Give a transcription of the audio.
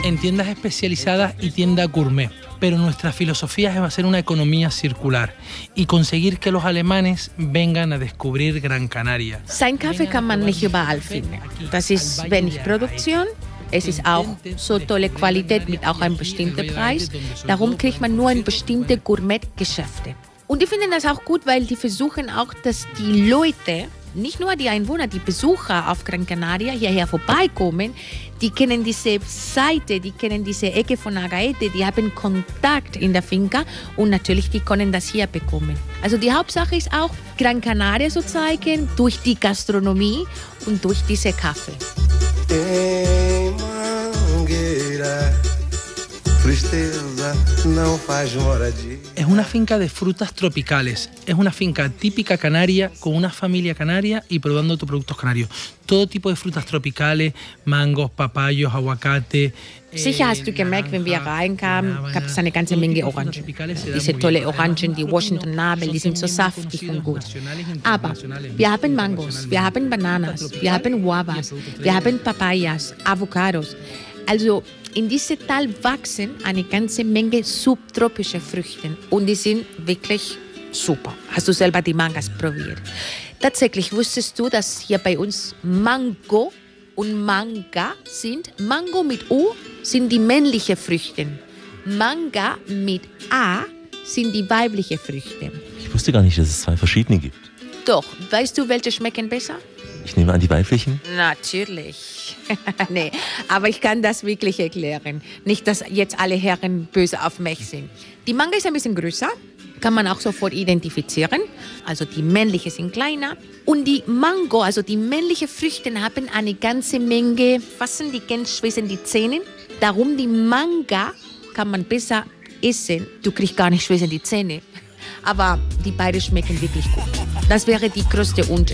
en tiendas especializadas y tiendas gourmet. Pero nuestra filosofía es hacer una economía circular y conseguir que los alemanes vengan a descubrir Gran Canaria. Sein Kaffee kann man nicht überall finden. Das ist wenig Produktion. Es ist auch so tolle Qualität mit auch einem bestimmten Preis. Darum kriegt man nur in bestimmte Gourmet-Geschäfte. Und die finden das auch gut, weil die versuchen auch, dass die Leute, nicht nur die Einwohner, die Besucher auf Gran Canaria hierher vorbeikommen, die kennen diese Seite, die kennen diese Ecke von Agaete, die haben Kontakt in der Finca und natürlich, die können das hier bekommen. Also die Hauptsache ist auch, Gran Canaria zu zeigen durch die Gastronomie und durch diese Kaffee. Es una finca de frutas tropicales. Es una finca típica canaria, con una familia canaria y probando tus productos canarios. Todo tipo de frutas tropicales, mangos, papayos, aguacate. Sicher hast du gemerkt, wenn wir reinkamen, gab es eine ganze Menge Orangen. Diese tolle Orangen, die Washington Nabel, die sind so saftig und gut. Aber wir haben Mangos, wir haben Bananas, wir haben Guavas, wir haben Papayas, Avocados. Also in diesem Tal wachsen eine ganze Menge subtropische Früchte und die sind wirklich super. Hast du selber die Mangas probiert? Tatsächlich wusstest du, dass hier bei uns Mango und Manga sind? Mango mit O sind die männlichen Früchte. Manga mit A sind die weiblichen Früchte. Ich wusste gar nicht, dass es zwei verschiedene gibt. Doch, weißt du, welche schmecken besser? Ich nehme an, die weiblichen? Natürlich. Nee, aber ich kann das wirklich erklären. Nicht, dass jetzt alle Herren böse auf mich sind. Die Manga ist ein bisschen größer, kann man auch sofort identifizieren. Also die männlichen sind kleiner. Und die Mango, also die männlichen Früchte, haben eine ganze Menge, was sind die ganz schweren die Zähne. Darum die Manga kann man besser essen. Du kriegst gar nicht schwer die Zähne. Aber die beiden schmecken wirklich gut. Das wäre der größte Unterschied.